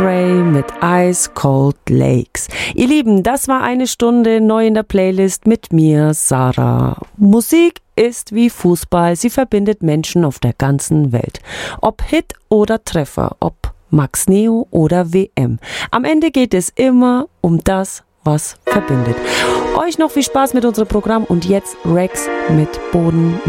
Ray mit Ice Cold Lakes. Ihr Lieben, das war eine Stunde neu in der Playlist mit mir, Sarah. Musik ist wie Fußball, sie verbindet Menschen auf der ganzen Welt. Ob Hit oder Treffer, ob Max Neo oder WM. Am Ende geht es immer um das, was verbindet. Euch noch viel Spaß mit unserem Programm und jetzt Rex mit Boden